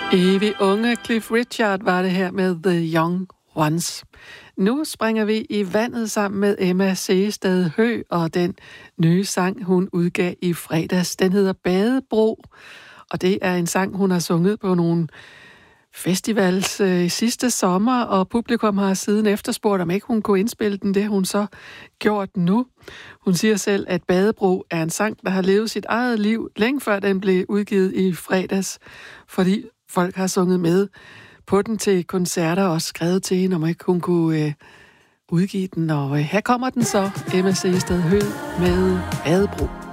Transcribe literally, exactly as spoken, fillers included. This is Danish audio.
Evig unge Cliff Richard var det her med The Young Ones. Nu springer vi i vandet sammen med Emma Sehested Høegh og den nye sang, hun udgav i fredags. Den hedder Badebro, og det er en sang, hun har sunget på nogle festivals øh, sidste sommer, og publikum har siden efterspurgt, om ikke hun kunne indspille den. Det har hun så gjort nu. Hun siger selv, at Badebro er en sang, der har levet sit eget liv, længe før den blev udgivet i fredags, fordi folk har sunget med på den til koncerter og skrevet til hende, om ikke hun kunne øh, udgive den. Og øh, her kommer den så, Emma Sehested Høegh med Badebro.